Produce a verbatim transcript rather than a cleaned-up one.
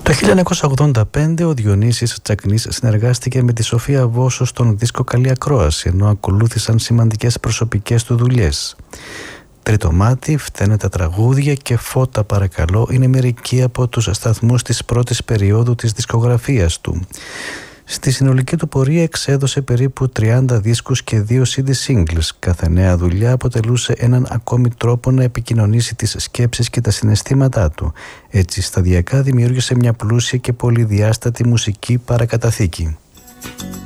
Το χίλια εννιακόσια ογδόντα πέντε ο Διονύσης Τσακνής συνεργάστηκε με τη Σοφία Βόσο στον δίσκο «Καλή Ακρόαση», ενώ ακολούθησαν σημαντικές προσωπικές του δουλειές. «Τρίτο μάτι», «Φταίνε τα τραγούδια» και «Φώτα παρακαλώ» είναι μερικοί από τους σταθμούς της πρώτης περίοδου της δισκογραφίας του. Στη συνολική του πορεία εξέδωσε περίπου τριάντα δίσκους και δύο σι ντι singles. Κάθε νέα δουλειά αποτελούσε έναν ακόμη τρόπο να επικοινωνήσει τις σκέψεις και τα συναισθήματά του. Έτσι σταδιακά δημιούργησε μια πλούσια και πολυδιάστατη μουσική παρακαταθήκη.